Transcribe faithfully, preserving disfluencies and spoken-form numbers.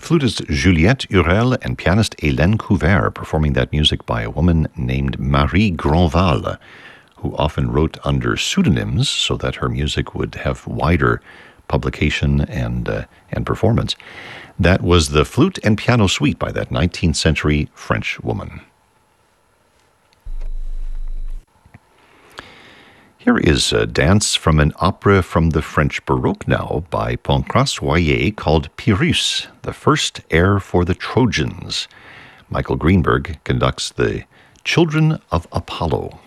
Flutist Juliette Hurel and pianist Hélène Couvert performing that music by a woman named Marie Grandval, who often wrote under pseudonyms so that her music would have wider publication and uh, and performance. That was the Flute and Piano Suite by that nineteenth century French woman. Here is a dance from an opera from the French Baroque now by Pancras Royer called Pyrrhus, the first air for the Trojans. Michael Greenberg conducts the Children of Apollo.